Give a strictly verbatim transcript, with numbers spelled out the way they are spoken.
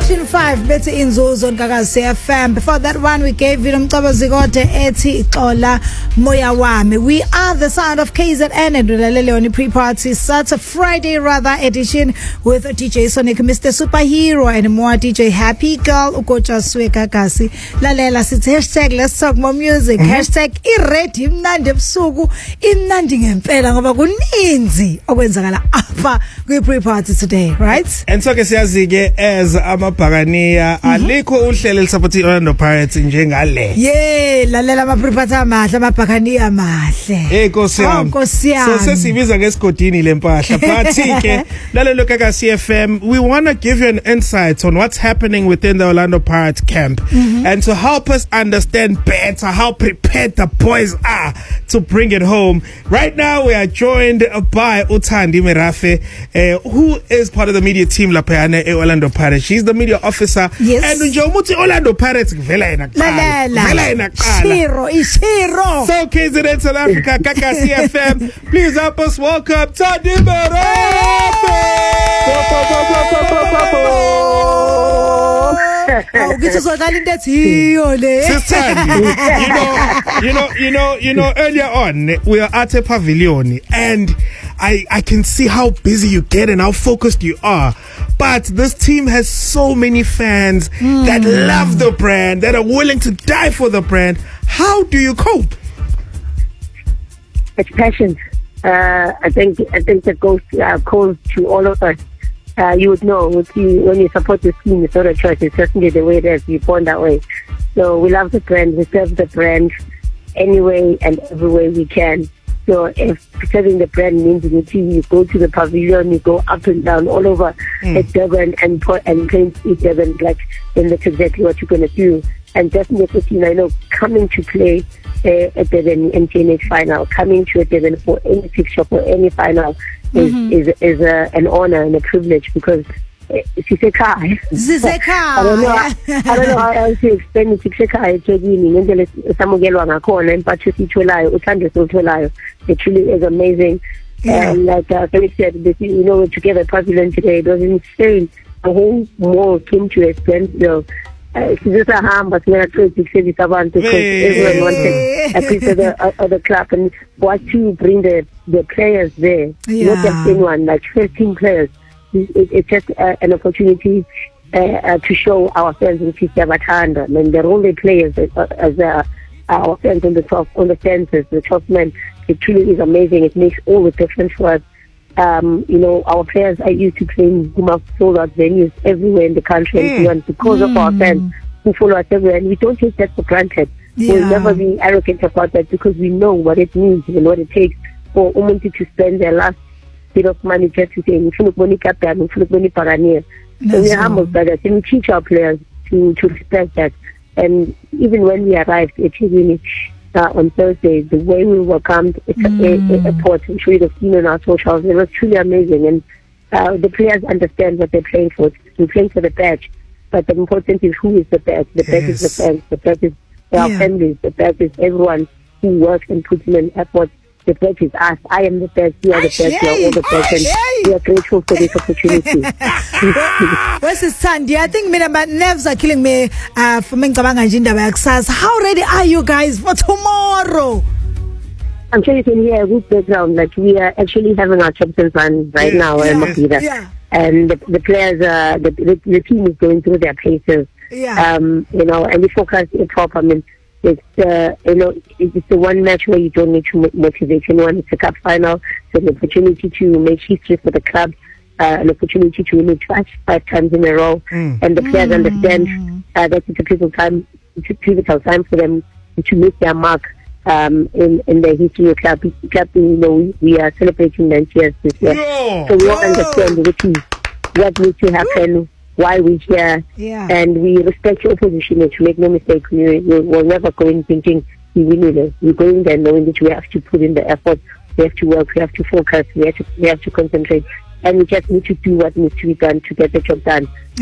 Station five, Betty Inzuzo on Gagasi F M. Before that one, we gave you Mcaba Zigote, Eti, Ixola, Moya Wami. We are the sound of K Z N and Ulalele on the pre-party. It's a Friday rather edition with D J Sonic, Mister Superhero, and more D J Happy Girl, Ukocha Swe Kakasi. Lalela, it's hashtag let's talk more music. Mm-hmm. Hashtag ireti mnandi busuku imnandi ngempela ngoba kuninzi okwenzakala apha kwi pre-party today, right? And so ke siyazi ke as amabhakaniya alikho uhlelo elisupport Orlando Pirates njengale. Yeah, lalela ama pre-party amahle amabhakaniya amahle. Eh Nkosi yami. So sesibiza ngesigodini lempahla but ke lalela Gagasi F M, we want to give you an insight on what's happening within the Orlando Pirates camp, mm-hmm. and to help us understand better how prepared the boys are to bring it home. Right now we are joined by Uthandi Merafe, uh, who is part of the media team lapha e Orlando Pirates. She's the media officer. Yes. And nje umuthi Orlando Pirates vela yena qala. Vela yena qala. Shiro, ishiro. So K Z N South Africa, Gagasi F M, please help us welcome Uthandi Merafe. Oh, get us all in that here. You know, you know, you know, you know, earlier on we are at a pavilion and I, I can see how busy you get and how focused you are. But this team has so many fans mm. that love the brand, that are willing to die for the brand. How do you cope? It's passion. Uh, I think I think that goes uh, calls to all of us. Uh, you would know when you support the team, it's not a choice. It's certainly the way it is. You're born that way. So we love the brand. We serve the brand any way and every way we can. So if serving the brand means you, you go to the pavilion, you go up and down all over mm. at Durban and and claim to eat Durban, like, then that's exactly what you're going to do. And definitely, you know, I know coming to play uh, at the N T N H final, coming to a Durban for any fixture, for any final, is mm-hmm. is, is a, an honor and a privilege because sisekhaya. Sisekhaya. I don't know. I, I don't know how else to explain it. Sisekhaya eThekwini ngendlela samukelwa ngakhona impatho sitholayo uthando sotholayo. It really is amazing. Yeah. And like uh, Felix said, you know, together pavilion today, it was insane. The whole mall came to a standstill. Sizisahamba singathola abantu because everyone wanted a piece of the, uh, of the club, and what to bring the the players there, yeah. not just anyone, like fifteen players. It, it, it's just uh, an opportunity uh, uh, to show our fans in Sisabatanda, and they're all the players uh, as uh, our fans on the top, on the fences, the top men. It truly is amazing. It makes all the difference for us. Um, you know, our players are used to playing who have sold out venues everywhere in the country mm. and beyond because mm. of our fans who follow us everywhere, and we don't take that for granted. Yeah. We'll never be arrogant about that because we know what it means and what it takes for Umuntu to spend their last bit of money just to say, so we're humble by that, and we teach our players to, to respect that. And even when we arrived at Chizini, Uh, on Thursday, the way we were welcomed at mm. the airport, I'm sure you've seen on our socials, it was truly amazing. And uh, the players understand what they're playing for. We're playing for the badge, but the important is who is the badge. The yes. badge is the fans, the badge is our yeah. families, the badge is everyone who works and puts in an effort. The badge is us. I am the best, you are the best, you are all the best, and we are grateful for this opportunity. What's the Sandy? I think my nerves are killing me. Uh, for me, how ready are you guys for tomorrow? I'm sure you can hear a good background. Like, we are actually having our champions run right yeah, now, yeah, and yeah. and the, the players, uh, the, the the team is going through their paces. Yeah. Um, you know, and we focus in top. I mean, it's uh, you know, it's the one match where you don't need to motivate anyone. It's a cup final. It's an opportunity to make history for the club. Uh, an opportunity to win it twice, five times in a row, mm. and the players mm. understand uh, that it's a pivotal time. It's a pivotal time for them to make their mark um, in in the history of club. Club, you know, we, we are celebrating ninety years this year, no. so we all understand what is what needs to happen. Why we're here, yeah. and we respect your opposition. To make no mistake, we we will never go in thinking we win it. We're going there knowing that we have to put in the effort, we have to work, we have to focus, we have to we have to concentrate, and we just need to do what needs to be done to get the job done.